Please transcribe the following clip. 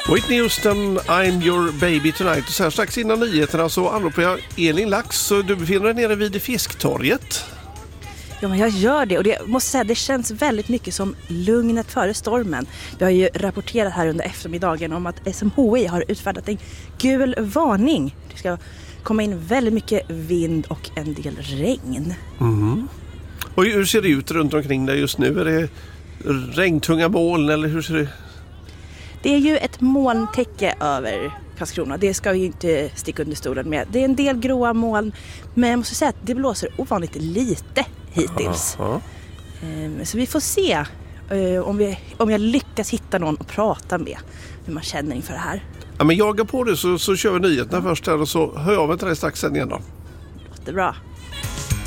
Whitney Houston, I'm your baby tonight. Och så här strax innan nyheterna så anropar jag Elin Lax. Så du befinner dig nere vid Fisktorget. Ja, men jag gör det och det måste säga, det känns väldigt mycket som lugnet före stormen. Vi har ju rapporterat här under eftermiddagen om att SMHI har utfärdat en gul varning. Det ska komma in väldigt mycket vind och en del regn. Mm. Och hur ser det ut runt omkring dig just nu? Är det regntunga moln eller hur ser det? Det är ju ett molntäcke över Karlskrona. Det ska vi ju inte sticka under stolen med. Det är en del gråa moln, men jag måste säga att det blåser ovanligt lite hittills. Aha. Så vi får se om jag lyckas hitta någon att prata med hur man känner inför det här. Ja, men jaga på det så kör vi nyheterna först här och så hör jag mig till dig strax sen igen då. Låter bra.